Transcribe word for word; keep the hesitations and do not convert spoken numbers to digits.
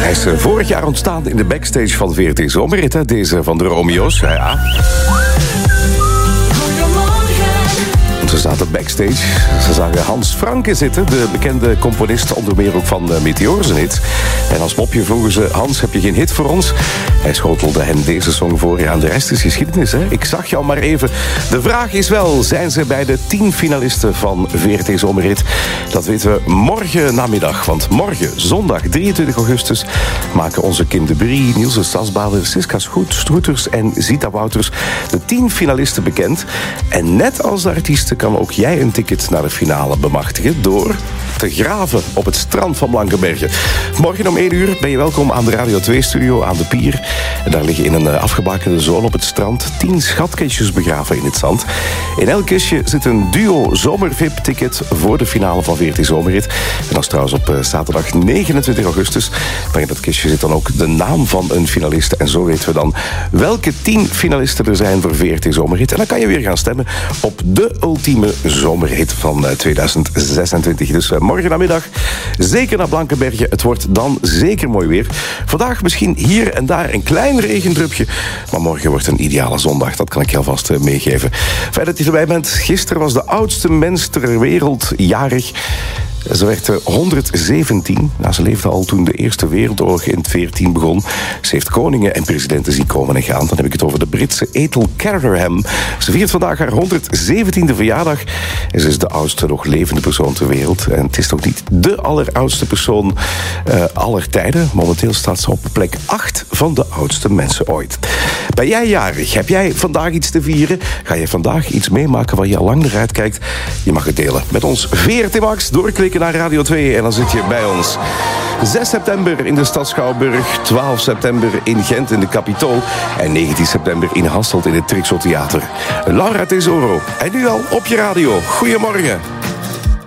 Hij is vorig jaar ontstaan in de backstage van V R T Zomerrit, hè? Deze van de Romeo's. Ja, ja. Ze zaten backstage. Ze zagen Hans Franke zitten, de bekende componist, onder meer ook van Meteor zijn hit. En als mopje vroegen ze: Hans, heb je geen hit voor ons? Hij schotelde hen deze song voor. Ja, en de rest is geschiedenis, hè? Ik zag jou maar even. De vraag is wel, zijn ze bij de tien finalisten van V R T Zomerrit? Dat weten we morgen namiddag. Want morgen, zondag drieëntwintig augustus, maken onze Kim de Brie, Niels de Stadsbader, Siska Stroeters en Zita Wouters de tien finalisten bekend. En net als de artiesten kan ook jij een ticket naar de finale bemachtigen door te graven op het strand van Blankenberge. Morgen om één uur ben je welkom aan de Radio twee-studio aan de Pier. En daar liggen in een afgebakende zone op het strand tien schatkistjes begraven in het zand. In elk kistje zit een duo zomer-V I P-ticket voor de finale van V R T Zomerrit. En dat is trouwens op zaterdag negenentwintig augustus. Maar in dat kistje zit dan ook de naam van een finalist. En zo weten we dan welke tien finalisten er zijn voor V R T Zomerrit. En dan kan je weer gaan stemmen op de ultieme zomerhit van tweeduizend zesentwintig. Dus morgen namiddag zeker naar Blankenberge. Het wordt dan zeker mooi weer. Vandaag misschien hier en daar een klein regendrupje. Maar morgen wordt een ideale zondag. Dat kan ik je alvast meegeven. Fijn dat je erbij bent. Gisteren was de oudste mens ter wereld jarig. Ze werd honderdzeventien. Nou, ze leefde al toen de Eerste Wereldoorlog in veertien begon. Ze heeft koningen en presidenten zien komen en gaan. Dan heb ik het over de Britse Ethel Caterham. Ze viert vandaag haar honderdzeventiende verjaardag. En ze is de oudste nog levende persoon ter wereld. En het is nog niet de alleroudste persoon uh, aller tijden. Momenteel staat ze op plek acht van de oudste mensen ooit. Ben jij jarig? Heb jij vandaag iets te vieren? Ga je vandaag iets meemaken waar je al lang naar uitkijkt? Je mag het delen met ons. V R T Max, doorklikken naar Radio twee en dan zit je bij ons. zes september in de stad Schouwburg, twaalf september in Gent in de Capitool en negentien september in Hasselt in het Trixo Theater. Laura Tesoro. En nu al op je radio. Goedemorgen.